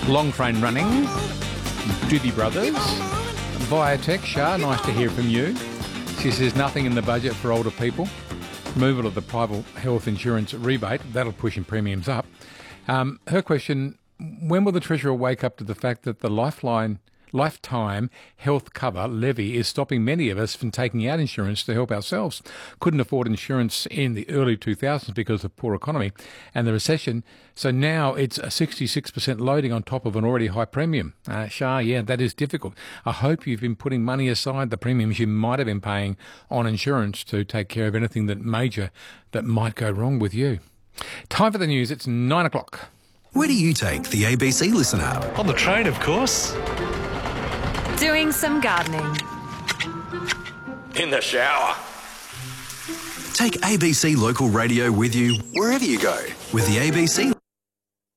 Long Train Running, Doobie Brothers, via text. Shah, nice to hear from you. She says nothing in the budget for older people. Removal of the private health insurance rebate, that'll push premiums up. Her question, when will the Treasurer wake up to the fact that the lifetime health cover levy is stopping many of us from taking out insurance to help ourselves? Couldn't afford insurance in the early 2000s because of poor economy and the recession. So now it's a 66% loading on top of an already high premium. Shah, yeah, that is difficult. I hope you've been putting money aside, the premiums you might have been paying on insurance, to take care of anything that might go wrong with you. Time for the news. It's 9 o'clock. Where do you take the ABC Listen app? On the train, of course. Doing some gardening. In the shower. Take ABC Local Radio with you wherever you go with the ABC